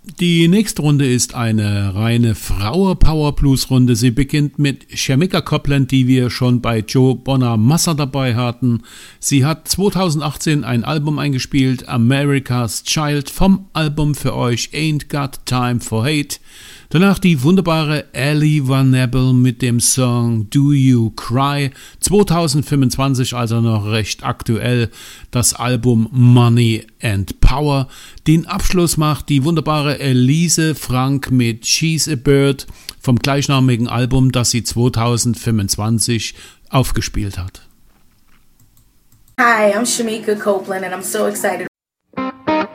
Die nächste Runde ist eine reine Frauen-Power-Blues-Runde. Sie beginnt mit Shamika Copland, die wir schon bei Joe Bonamassa dabei hatten. Sie hat 2018 ein Album eingespielt, America's Child, vom Album für euch Ain't Got Time for Hate. Danach die wunderbare Ellie Van Nebel mit dem Song Do You Cry, 2025, also noch recht aktuell, das Album Money and Power. Den Abschluss macht die wunderbare Elise Frank mit She's a Bird vom gleichnamigen Album, das sie 2025 aufgespielt hat. Hi, I'm Shamika Copeland and I'm so excited